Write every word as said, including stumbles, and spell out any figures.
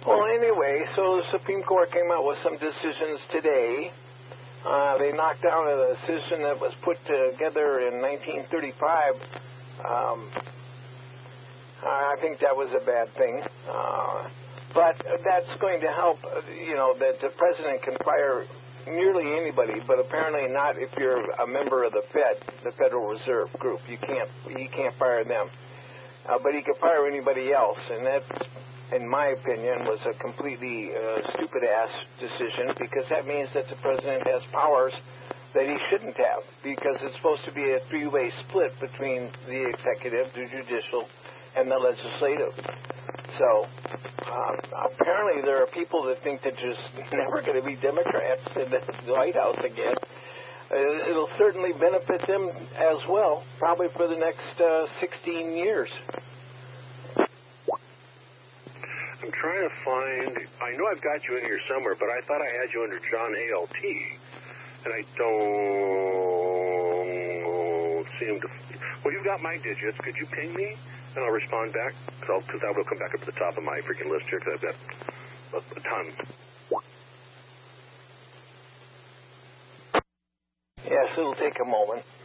Well, anyway, so the Supreme Court came out with some decisions today. Uh, they knocked down a decision that was put together in nineteen thirty-five. Um, I think that was a bad thing. Uh, but that's going to help, you know, that the president can fire nearly anybody, but apparently not if you're a member of the Fed, the Federal Reserve Group. You can't, he can't fire them. Uh, but he can fire anybody else, and that, in my opinion, was a completely uh, stupid-ass decision, because that means that the president has powers that he shouldn't have, because it's supposed to be a three-way split between the executive, the judicial, and the legislative. So uh, apparently there are people that think that there's never going to be Democrats in the White House again. Uh, it'll certainly benefit them as well, probably for the next uh, sixteen years. I'm trying to find, I know I've got you in here somewhere, but I thought I had you under John A L T, and I don't seem to. Well, you've got my digits. Could you ping me, and I'll respond back? Because that will come back up to the top of my freaking list here, because I've got a, a ton. Yes, it'll take a moment.